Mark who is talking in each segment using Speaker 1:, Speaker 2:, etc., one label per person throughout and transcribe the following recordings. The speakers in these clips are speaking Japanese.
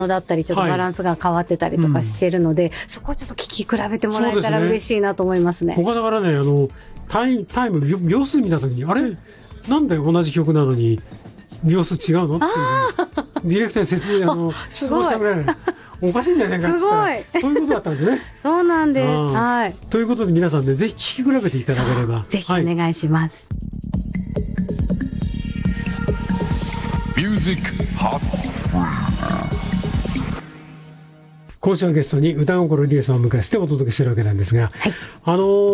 Speaker 1: だったりちょっとバランスが変わってたりとかしてるので、そこをちょっと聞き比べてもらえたら嬉しいなと思いますね。
Speaker 2: 他だからね、タイム秒数見たときに、あれなんで同じ曲なのに秒数違うのっていうディレクターに説明質問したぐらいねおかしいんじゃないかって言ったら、そういうことだったんですね。
Speaker 1: そうなんです。はい。
Speaker 2: ということで皆さんね、ぜひ聞き比べていただければ。
Speaker 1: ぜひお願いします。
Speaker 2: ミュージックハッ今週のゲストに歌心理恵さんを迎えしてお届けしてるわけなんですが、はい、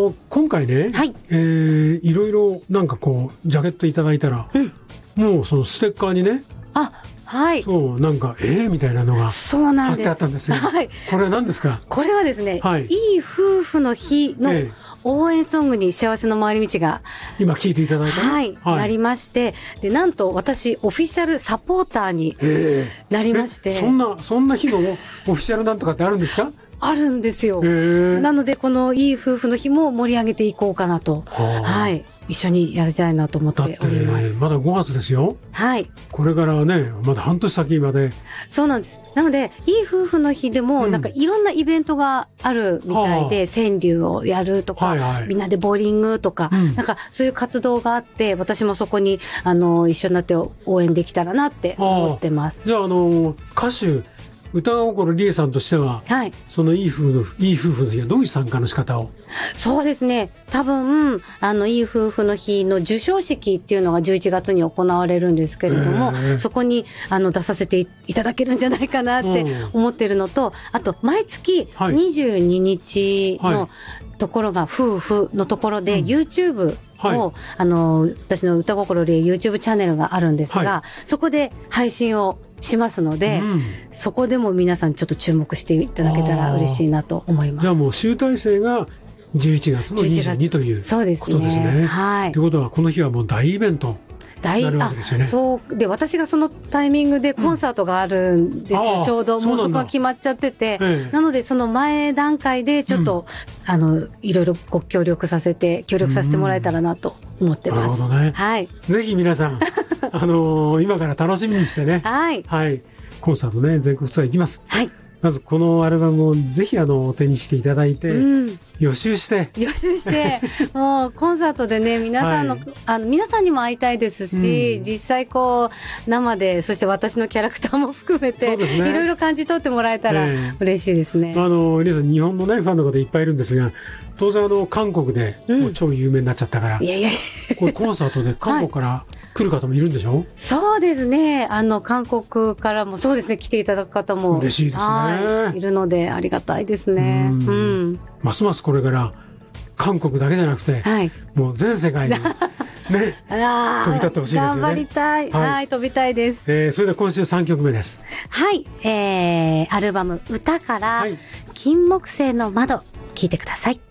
Speaker 2: 今回ね、はい、いろいろなんかこうジャケットいただいたら、もうそのステッカーにね、
Speaker 1: はい。
Speaker 2: そう、なんか、みたいなのが貼ってあったんですよ。
Speaker 1: はい。
Speaker 2: これは何ですか？
Speaker 1: これはですね、いい夫婦の日の応援ソングに幸せの回り道が、
Speaker 2: 今聞いていただいた、
Speaker 1: はい、なりまして、で、なんと私、オフィシャルサポーターになりまして。
Speaker 2: そんな日のオフィシャルなんとかってあるんですか？
Speaker 1: あるんですよ。なので、このいい夫婦の日も盛り上げていこうかなと。はい。一緒にやりたいなと思っております。
Speaker 2: まだ5月ですよ。はい。これからね、まだ半年先まで。
Speaker 1: そうなんです。なので、いい夫婦の日でも、なんかいろんなイベントがあるみたいで、川柳をやるとか、みんなでボーリングとか、なんかそういう活動があって、私もそこに、一緒になって応援できたらなって思ってます。
Speaker 2: じゃあ、歌手、歌心理恵さんとしては、はい、そのいい夫婦の日はどういう参加の仕方を？
Speaker 1: そうですね。多分、いい夫婦の日の授賞式っていうのが11月に行われるんですけれども、そこに、出させていただけるんじゃないかなって思ってるのと、あと、毎月22日のところが夫婦のところで YouTube を、私の歌心理恵 YouTube チャンネルがあるんですが、そこで配信をしますので、そこでも皆さんちょっと注目していただけたら嬉しいなと思います。
Speaker 2: じゃあもう集大成が11月の22ということですね。はい。ということはこの日はもう大イベント。そうで、私がそのタイミングでコンサートがあるんですよ。ちょうどもうそこが決まっちゃってて、なのでその前段階でちょっと、いろいろご協力させてもらえたらなと思ってます。 なるほどね。
Speaker 1: はい。
Speaker 2: ぜひ皆さん今から楽しみにしてね。はい。はい。コンサートね、全国ツアー行きます。はい。まずこのアルバムをぜひ手にしていただいて、予習して、もうコンサートでね、皆さんの、皆さんにも会いたいですし、実際こう、生で、そして私のキャラクターも含めて、いろいろ感じ取ってもらえたら嬉しいですね。 皆さん日本のね、ファンの方いっぱいいるんですが、当然韓国でもう超有名になっちゃったから、これコンサートで韓国から、来る方もいるんでしょ？
Speaker 1: そうですね。韓国からもそうですね、来ていただく方も。
Speaker 2: 嬉しいですね。
Speaker 1: いるので、ありがたいですね。
Speaker 2: ますますこれから、韓国だけじゃなくて、もう全世界に、ね、飛び立ってほしいですよね。
Speaker 1: 頑張りたい。はい、飛びたいです。
Speaker 2: それでは今週3曲目です。
Speaker 1: はい、アルバム、歌から、金木犀の窓、聴いてください。